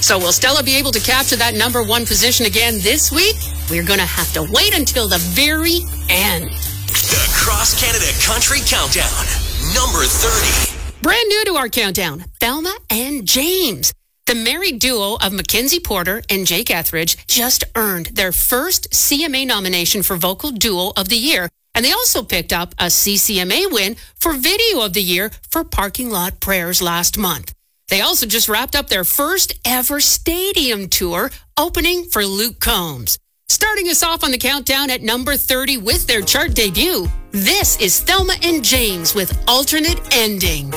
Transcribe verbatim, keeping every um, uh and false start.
So will Stella be able to capture that number one position again this week? We're going to have to wait until the very end. The Cross Canada Country Countdown, number thirty. Brand new to our countdown, Thelma and James. The married duo of Mackenzie Porter and Jake Etheridge just earned their first C M A nomination for Vocal Duo of the Year. And they also picked up a C C M A win for Video of the Year for Parking Lot Prayers last month. They also just wrapped up their first ever stadium tour, opening for Luke Combs. Starting us off on the countdown at number thirty with their chart debut, this is Thelma and James with Alternate Ending.